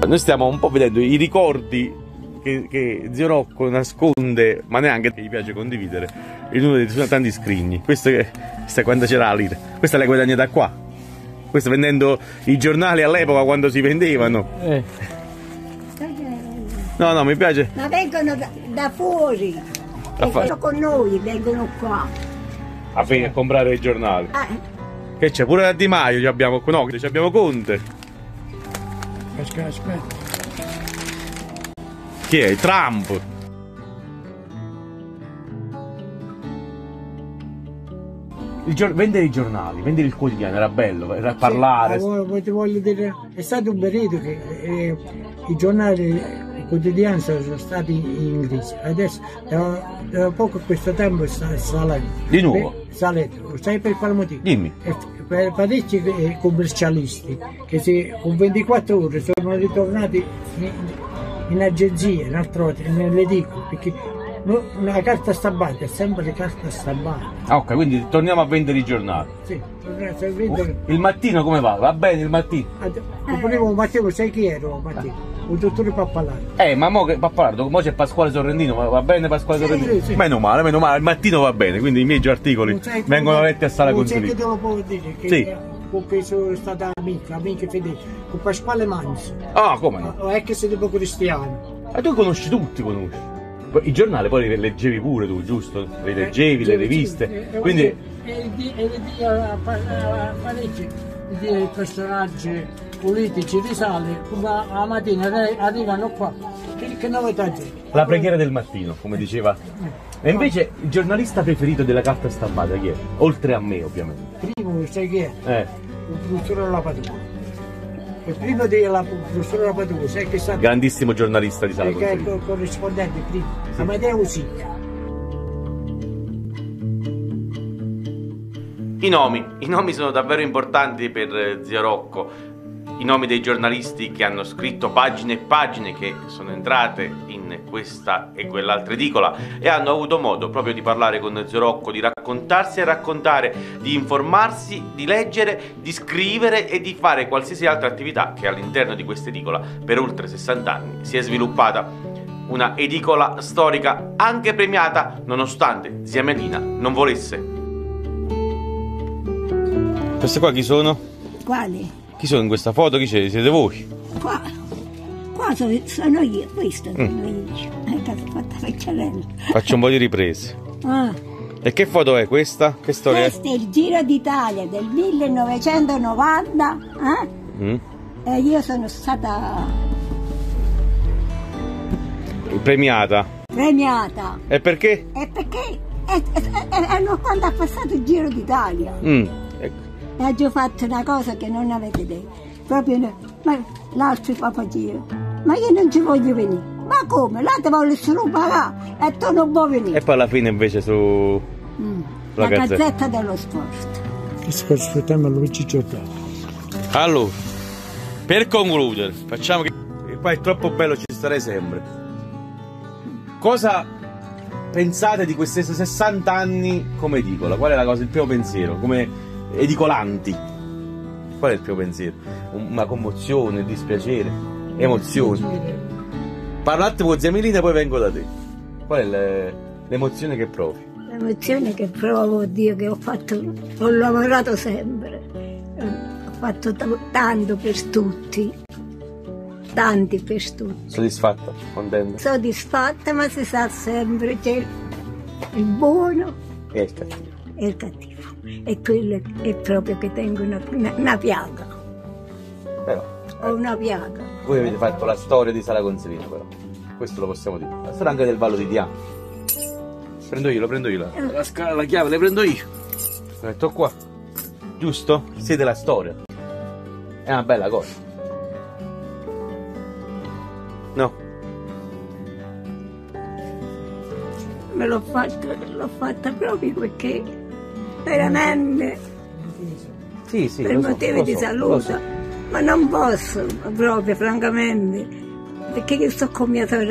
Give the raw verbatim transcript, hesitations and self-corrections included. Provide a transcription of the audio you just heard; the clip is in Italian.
Noi stiamo un po' vedendo i ricordi che, che zio Rocco nasconde, ma neanche gli piace condividere, in uno dei suoi tanti scrigni. Questo è, questa è quando c'era la lira. Questa l'hai guadagnata qua. Questo vendendo i giornali all'epoca quando si vendevano. Eh. No, no, mi piace. Ma vengono da, da fuori. Vengono con noi, vengono qua. A, a comprare i giornali. Eh. Che c'è? Pure da Di Maio ci abbiamo, no, ci abbiamo Conte. Aspetta, aspetta. Chi è? Trump. Il gior vendere i giornali, vendere il quotidiano era bello, era parlare. Sì, ma ti voglio dire, è stato un periodo che eh, i giornali i quotidiani sono stati in crisi. Adesso da, da poco questo tempo sta salendo. Di nuovo? Salendo. Sai per quale motivo? Dimmi. E per parecchi eh, commercialisti che si, con ventiquattro ore sono ritornati in, in agenzia, in altre nelle edicole, perché una carta stampata è sempre carta stampata. Ah, ok, quindi torniamo a vendere i giornali. Sì, torniamo a vendere. Il mattino come va? Va bene il mattino? Il primo mattino, sai chi ero mattino? Il dottore Pappalardo. Eh, ma mo che Pappalardo, mo c'è Pasquale Sorrentino, va bene Pasquale sì, Sorrentino? Sì, sì. Meno male, meno male, il mattino va bene, quindi i miei articoli vengono letti a sala consiglio. Non sai che te lo può dire, che sì. Con cui sono stata amica, amica fedele, con Pasquale Manzi. Ah, come no? È che sei tipo cristiano. Ma tu conosci tutti, conosci? I giornali poi li leggevi pure tu, giusto? Li leggevi, eh, le riviste, eh, quindi... E di parecchi di personaggi politici risale, la mattina arrivano qua, che, che novità c'è? La preghiera del mattino, come diceva. E invece il giornalista preferito della carta stampata chi è? Oltre a me, ovviamente. Primo, sai chi è? Eh. Il professore Lapadula. E prima della professore Lapadula, sai che sta... Grandissimo giornalista di Sala Consiglio. Che è il corrispondente prima, sì. Amadeo Sicca. I nomi, i nomi sono davvero importanti per zio Rocco, i nomi dei giornalisti che hanno scritto pagine e pagine, che sono entrate in questa e quell'altra edicola e hanno avuto modo proprio di parlare con zio Rocco, di raccontarsi e raccontare, di informarsi, di leggere, di scrivere e di fare qualsiasi altra attività che all'interno di questa edicola per oltre sessanta anni si è sviluppata. Una edicola storica anche premiata nonostante zia Melina non volesse. Queste qua chi sono? Quali? Chi sono in questa foto? Chi c'è? Siete voi? Qua, qua sono, sono io, questo sono mm. io. Eh, fatta vecchiarella. Faccio un po' di riprese. Ah. E che foto è questa? Che storia Questo è? Questo è il Giro d'Italia del millenovecentonovanta. Eh? Mm. E io sono stata... premiata. Premiata. E perché? E perché? E, e, e, e quando ha passato il Giro d'Italia. Mm. Ecco. E ho fatto una cosa che non avete detto, proprio no. Ma l'altro papà giro, ma io non ci voglio venire, ma come? Là ti voglio solo pagare e tu non vuoi venire. E poi alla fine invece su mm. la, la gazzetta. gazzetta dello sport. Questo aspettiamo Luigi Giordano. Allora, per concludere, facciamo che qua è troppo bello, ci starei sempre. Cosa pensate di questi sessanta anni come edicola? Qual è la cosa, il primo pensiero? Come edicolanti, qual è il tuo pensiero? Una commozione, dispiacere, emozioni? Parla un attimo con zia Melina e poi vengo da te. Qual è l'emozione che provi? L'emozione che provo, Dio, che ho fatto, ho lavorato sempre, ho fatto tanto per tutti, tanti per tutti. Soddisfatta? Contenta? Soddisfatta, ma si sa sempre c'è il buono e il cattivo. E il cattivo. E quello è proprio che tengo una, una, una piaga. Però ho eh, una piaga. Voi avete fatto la storia di Sala Consilino, però questo lo possiamo dire. La storia anche del Vallo di Diano. Prendo io, lo prendo io la, la scala, la chiave, le prendo io. Lo metto qua. Giusto? Siete la storia. È una bella cosa. No? Me l'ho fatta, l'ho fatta proprio perché veramente sì, sì, per motivi so, di so, salute, so. Ma non posso proprio, francamente, perché io sto con mia sorella.